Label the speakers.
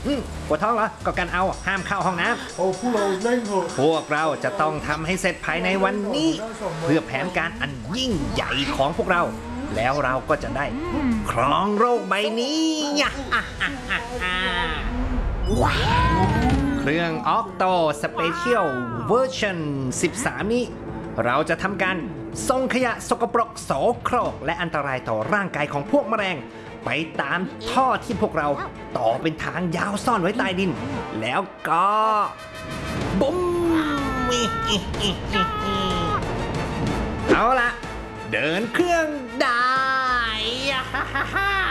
Speaker 1: ปวดท้องเหรอก็กันเอาห้ามเข้าห้องน้ำ
Speaker 2: โอ้พวกเราเร่งเถอะ
Speaker 1: พวกเราจะต้องทำให้เสร็จภายในวันนี้เพื่อแผนการอันยิ่งใหญ่ของพวกเราแล้วเราก็จะได้ครองโลกใบนี้ว้าวเครื่อง Octo Special Version 13 นี้เราจะทำการส่งขยะสกปรกโสโครกและอันตรายต่อร่างกายของพวกแมลงไปตามท่อที่พวกเราต่อเป็นทางยาวซ่อนไว้ใต้ดินแล้วก็บุ้มเอาละเดินเครื่องได้